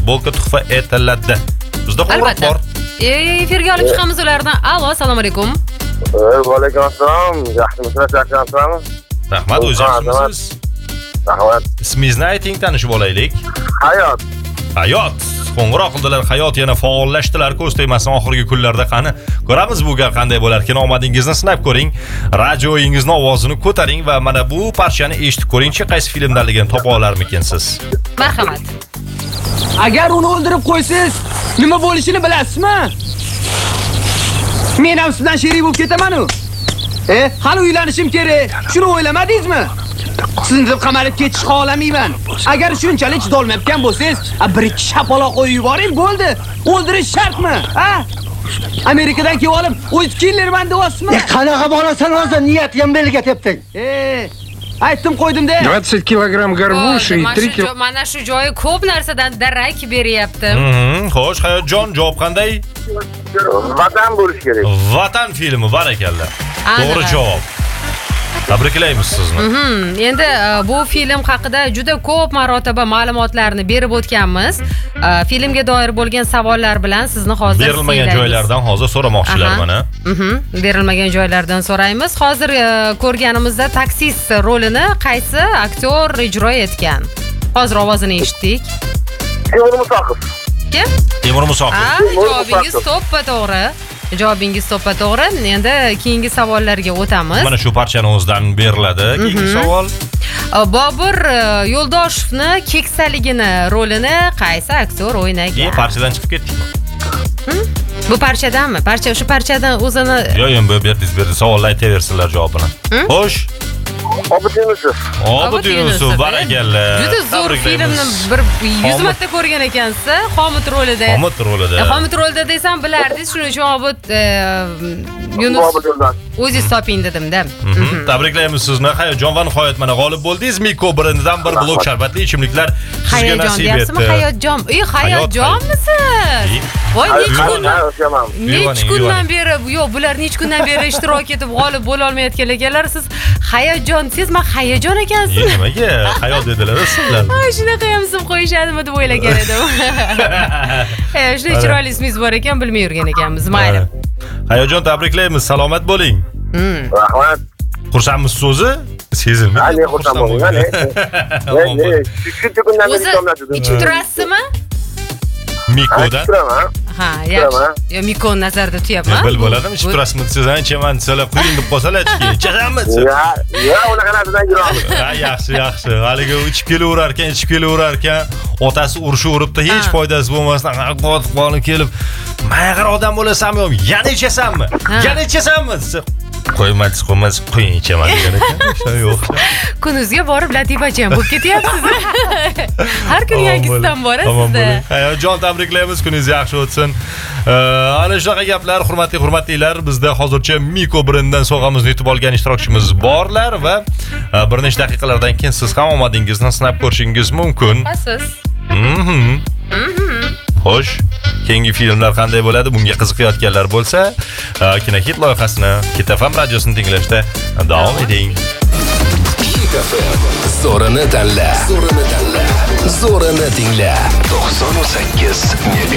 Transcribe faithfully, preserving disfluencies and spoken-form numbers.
futbolka tuhfa etiladi. Bizda qo'ng'iroq bor. Efirga olib chiqamiz ulardan. Alo, assalomu alaykum. Va alaykum assalom. Yaxshimisizlar, yaxshimisizlar? Rahmat, o'zingiz yaxshimisiz? Rahmat. Ismingizni ayting, tanishib olaylik. Hayot. Hayot. Qo'ng'iroq qildilar, Hayot yana faollashdilar. Ko'z tegmasin oxirgi kunlarda qani. Ko'ramiz bu gal qanday bo'lar ekan. Omadingizni sinab ko'ring. Radioyingizning ovozini ko'taring va mana bu parchani eshitib ko'ringchi, qaysi filmdanligini topa olarmikinsiz. Marhamat. Agar uni o'ldirib qo'ysiz, nima bo'lishini bilasizmi? Men ham sizdan sherik bo'lib ketaman-ku. E, hali uylanishim kerak. Shuni o'ylamadingizmi? Sizni deb qamalib ketish xohlamayman. Agar shunchalik chidolmayotgan bo'lsangiz, bir ikki shapaloq qo'yib yuboring, bo'ldi. O'ldirish shartmi? Ha? Amerikadan kelib olib, o'z killerman deyapsizmi? E, qanaqa bo'lasan hozir niyatim belga tepding. E, aytdim qo'ydim-da. двадцать килограмм горбуши и три кило. Mana shu joyi ko'p narsadan darak beryapti. Mhm, xo'sh, Hayotjon, javob qanday? Vatan bo'lish kerak. Vatan filmi, barakalla. To'g'ri javob. Tabriklaymiz sizni. Mhm. Endi bu film haqida juda ko'p marotaba ma'lumotlarni berib o'tganmiz. Filmga doir bo'lgan savollar bilan sizni hozir berilmagan joylardan hozir so'ramoqchilar mana. Mhm. Berilmagan joylardan so'raymiz. Hozir ko'rganimizda taksist rolini qaysi aktyor ijro etgan? Hozir ovozini eshitdik. Temur Musoqov. Kim? Temur Musoqov. Javobingiz to'ppa to'g'ri. Javobingiz to'ppa to'g'ri. Endi keyingi savollarga o'tamiz. Mana shu parchani o'zidan beriladi. Keyingi savol. Bobur Yo'ldoshevni keksaligini rolini qaysi aktyor o'ynagan? E, parchadan chiqib ketdikmi? Bu parchadanmi? Parcha o'sha parchadan o'zini Yo'q, endi bu yerda berdi. Savollar aytaversinlar javobini. Xo'sh. Obid Yunusov. Obid Yunusov, barakalla. Juda zo'r filmni bir yuz marta ko'rgan ekansiz, Xomut rolida. Xomut rolida. Xomut rolida desam bilardingiz, shuning uchun Obid Yunus o'zingiz toping dedim-da. Tabriklaymiz sizni. Hayotjon va nihoyat mana g'olib bo'ldingiz. Miko brendidan bir blok sharbatli ichimliklar sizga nasib etdi. Hayotjon, ey Hayotjonmisiz? Voy, necha kundan necha kundan beri, yo'q, bular necha kundan beri ishtirok etib g'olib bo'la olmayotgan ekanlar. Siz Hayotjon, siz men Hayajon ekansiz. Nimaga? Hayot dedilar sizlar. Ay, shunaqa ham ism qo'yishadimi deb o'ylagan edim. E, shunday chiroyli ismingiz bor ekan, bilmay yurgan ekanmiz. Mayli. Hayotjon, tabriklaymiz. Salomat bo'ling. Rahmat. Xursandmisiz o'zi? Sezilmaydi. Qanday xursand bo'ling, qani? Shu kundan beri tomladim. Ichib turasizmi? Mikodan. Ha, yaxshi. Yo, Miko nazarda tutyapman. Bil bo'ladimi? Ichib turasizmi desangiz, anchaman desalar, quying deb qolsalar-chi, ichasanmi? Ya, ya, unaqa narsadan yuramiz. Ha, yaxshi, yaxshi. Haligi ichib kelaverar ekan, ichib kelaverar ekan, otasi urushi uribdi, hech foydasi bo'lmasdan, qotib qolib kelib, "Mayag'ir odam bo'lasanmi, yana ichasanmi? Yana ichasanmi?" desa, qo'ymaysiz, qo'ymaysiz, quying ichaman degan ekan. O'sha yo'q. Kunuzga borib latifachi ham bo'lib ketyapsiz. Har kun yangisidan borasizda. Hayotjon, tabriklaymiz, kuningiz yaxshi o'tsin. Ana shunaqa gaplar, hurmatli hurmatlilar, bizda hozircha Miko brendidan sovg'amizni yutib olgan ishtirokchimiz borlar va bir necha daqiqalardan keyin siz ham omadingizni sinab ko'rishingiz mumkin. Siz. Mhm. Xo'sh, keyingi filmlar qanday bo'ladi? Bunga qiziqayotganlar bo'lsa, Kinohit loyihasini Hit F M radiosini tinglashda davom eding. Hit F M. Zo'rini tanla. Zo'rini tanla. Zo'rini tingla. to'qson sakkiz mega